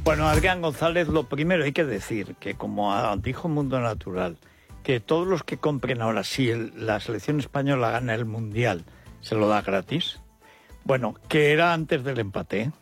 Bueno, Adrián González, lo primero hay que decir que, como dijo Mundo Natural, que todos los que compren ahora, si la selección española gana el Mundial, se lo da gratis. Bueno, que era antes del empate, ¿eh?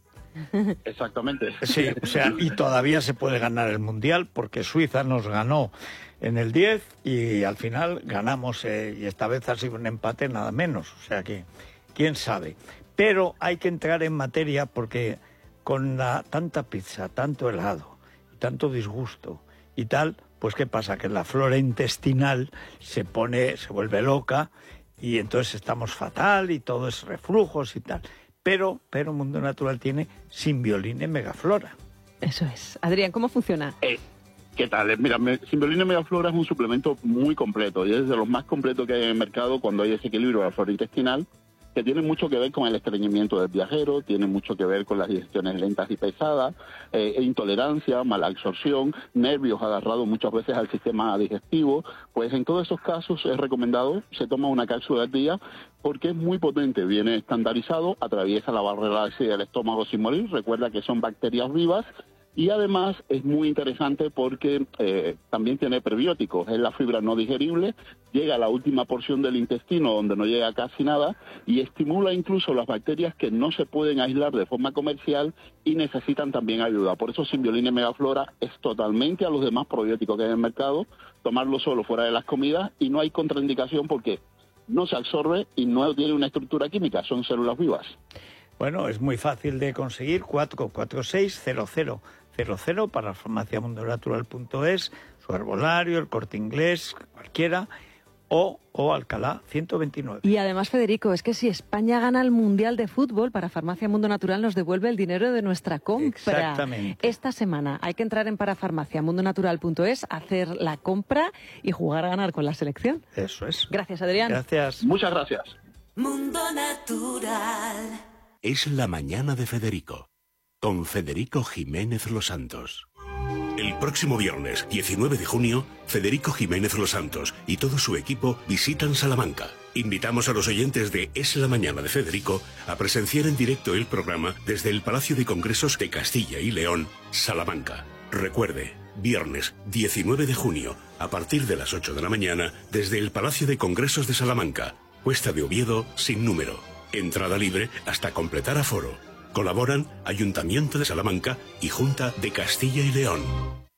Exactamente. Sí, o sea, y todavía se puede ganar el Mundial porque Suiza nos ganó en el 10 y al final ganamos, y esta vez ha sido un empate nada menos, o sea que, quién sabe. Pero hay que entrar en materia porque con tanta pizza, tanto helado, tanto disgusto y tal, pues ¿qué pasa? Que la flora intestinal se vuelve loca y entonces estamos fatal y todo es reflujos y tal. Pero Mundo Natural tiene Simbioline Megaflora. Eso es. Adrián, ¿cómo funciona? ¿Qué tal? Mira, Simbioline Megaflora es un suplemento muy completo y es de los más completos que hay en el mercado cuando hay desequilibrio de la flora intestinal, que tiene mucho que ver con el estreñimiento del viajero, tiene mucho que ver con las digestiones lentas y pesadas, intolerancia, mala absorción, nervios agarrados muchas veces al sistema digestivo. Pues en todos esos casos es recomendado, se toma una cápsula al día porque es muy potente, viene estandarizado, atraviesa la barrera del estómago sin morir, recuerda que son bacterias vivas. Y además es muy interesante porque también tiene prebióticos, es la fibra no digerible, llega a la última porción del intestino donde no llega casi nada y estimula incluso las bacterias que no se pueden aislar de forma comercial y necesitan también ayuda. Por eso Simbioline Megaflora es totalmente a los demás probióticos que hay en el mercado, tomarlo solo fuera de las comidas y no hay contraindicación porque no se absorbe y no tiene una estructura química, son células vivas. Bueno, es muy fácil de conseguir, 446-0000 para farmaciamundonatural.es, su herbolario, el Corte Inglés, cualquiera, o Alcalá 129. Y además, Federico, es que si España gana el Mundial de Fútbol, para Farmacia Mundo Natural nos devuelve el dinero de nuestra compra. Exactamente. Esta semana hay que entrar en parafarmaciamundonatural.es, hacer la compra y jugar a ganar con la selección. Eso es. Gracias, Adrián. Gracias. Muchas gracias. Mundo Natural. Es la mañana de Federico, con Federico Jiménez Los Santos. El próximo viernes, 19 de junio, Federico Jiménez Los Santos y todo su equipo visitan Salamanca. Invitamos a los oyentes de Es la mañana de Federico a presenciar en directo el programa desde el Palacio de Congresos de Castilla y León, Salamanca. Recuerde, viernes 19 de junio, a partir de las 8 de la mañana, desde el Palacio de Congresos de Salamanca, Cuesta de Oviedo, sin número. Entrada libre hasta completar aforo. Colaboran Ayuntamiento de Salamanca y Junta de Castilla y León.